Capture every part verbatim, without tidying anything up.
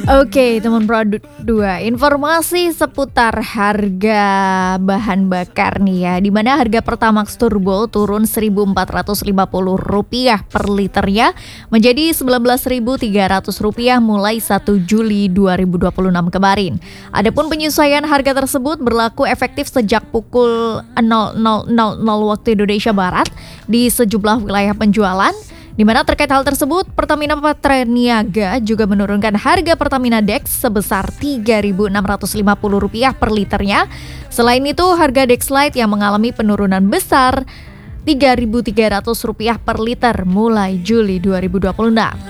Oke, teman produk dua, informasi seputar harga bahan bakar nih ya, di mana harga Pertamax Turbo turun seribu empat ratus lima puluh rupiah per liternya menjadi sembilan belas ribu tiga ratus rupiah mulai satu Juli dua ribu dua puluh enam kemarin. Adapun penyesuaian harga tersebut berlaku efektif sejak pukul nol nol nol nol waktu Indonesia Barat di sejumlah wilayah penjualan. Di mana terkait hal tersebut, Pertamina Patraniaga juga menurunkan harga Pertamina Dex sebesar tiga ribu enam ratus lima puluh rupiah per liternya. Selain itu, harga Dex Lite yang mengalami penurunan besar tiga ribu tiga ratus rupiah per liter mulai Juli dua ribu dua puluh enam.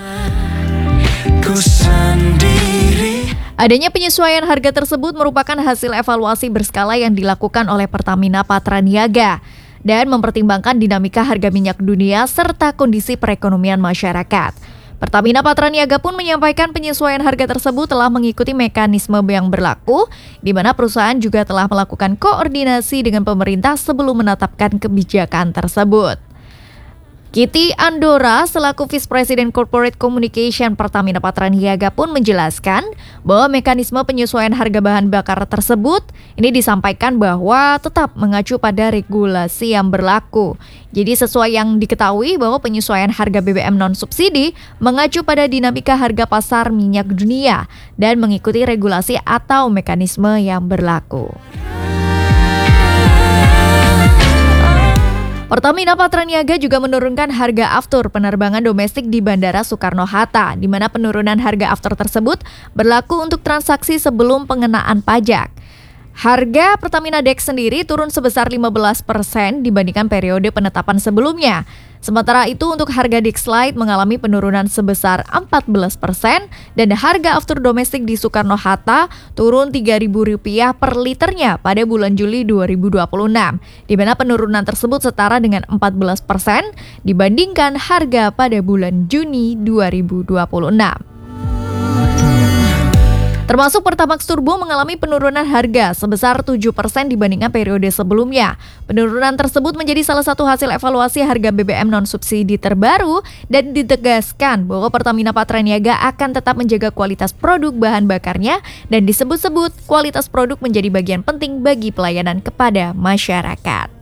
Adanya penyesuaian harga tersebut merupakan hasil evaluasi berskala yang dilakukan oleh Pertamina Patraniaga dan mempertimbangkan dinamika harga minyak dunia serta kondisi perekonomian masyarakat. Pertamina Patraniaga pun menyampaikan penyesuaian harga tersebut telah mengikuti mekanisme yang berlaku, di mana perusahaan juga telah melakukan koordinasi dengan pemerintah sebelum menetapkan kebijakan tersebut. Kitty Andora selaku Vice President Corporate Communication Pertamina Patraniaga pun menjelaskan bahwa mekanisme penyesuaian harga bahan bakar tersebut ini disampaikan bahwa tetap mengacu pada regulasi yang berlaku. Jadi sesuai yang diketahui bahwa penyesuaian harga B B M non-subsidi mengacu pada dinamika harga pasar minyak dunia dan mengikuti regulasi atau mekanisme yang berlaku. Pertamina Patraniaga juga menurunkan harga aftur penerbangan domestik di Bandara Soekarno-Hatta, di mana penurunan harga aftur tersebut berlaku untuk transaksi sebelum pengenaan pajak. Harga Pertamina Dex sendiri turun sebesar lima belas persen dibandingkan periode penetapan sebelumnya. Sementara itu untuk harga Dex Lite mengalami penurunan sebesar empat belas persen dan harga aftur domestik di Soekarno-Hatta turun tiga ribu rupiah per liternya pada bulan Juli dua ribu dua puluh enam, di mana penurunan tersebut setara dengan empat belas persen dibandingkan harga pada bulan Juni dua ribu dua puluh enam. Termasuk Pertamax Turbo mengalami penurunan harga sebesar tujuh persen dibandingkan periode sebelumnya. Penurunan tersebut menjadi salah satu hasil evaluasi harga B B M non-subsidi terbaru dan ditegaskan bahwa Pertamina Patraniaga akan tetap menjaga kualitas produk bahan bakarnya dan disebut-sebut kualitas produk menjadi bagian penting bagi pelayanan kepada masyarakat.